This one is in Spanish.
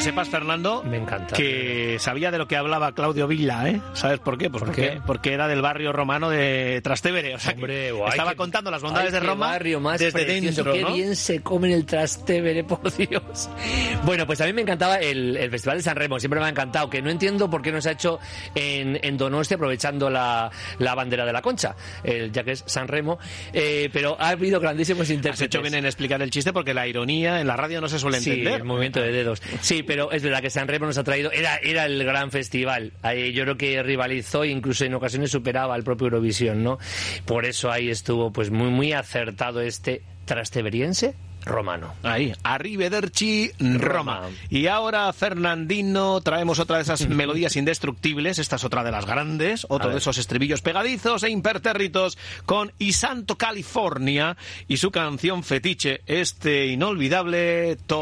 sepas, Fernando, Me encanta. que sabía de lo que hablaba Claudio Villa, ¿eh? ¿Sabes por qué? Pues porque era del barrio romano de Trastevere. O sea, Hombre, que estaba contando las bondades de Roma barrio más desde precioso, dentro, qué ¿no? bien se come en el Trastevere, por Dios. Bueno, pues a mí me encantaba el Festival de San Remo, siempre me ha encantado, que no entiendo por qué no se ha hecho en Donosti, aprovechando la bandera de la Concha, ya que es San Remo, pero ha habido grandísimos intérpretes. Has hecho bien en explicar el chiste porque la ironía en la radio no se suele entender. Sí, el movimiento de dedos. Sí, pero es verdad que San Remo nos ha traído... Era el gran festival. Yo creo que rivalizó e incluso en ocasiones superaba al propio Eurovisión, ¿no? Por eso ahí estuvo pues muy, muy acertado este trasteveriense romano. Ahí, Arrivederci Roma. Y ahora, Fernandino, traemos otra de esas melodías indestructibles. Esta es otra de las grandes, otro de esos estribillos pegadizos e impertérritos con I Santo California y su canción fetiche, este inolvidable